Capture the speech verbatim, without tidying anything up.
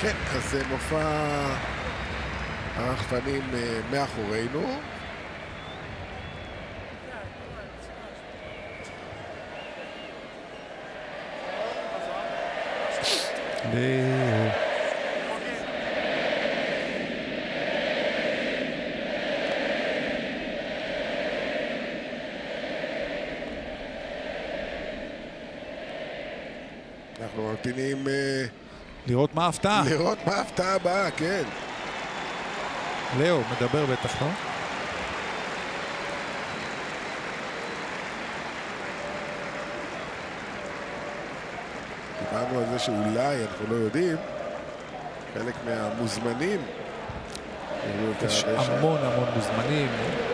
כן, אז מופע הרחפנים מאחורינו. ליאו. אנחנו ממתינים לראות מה ההפתעה. לראות מה ההפתעה הבאה, כן. ליאו מדבר בטח, לא? דיברנו על זה שאולי, אנחנו לא יודעים, חלק מהמוזמנים. יש המון המון מוזמנים.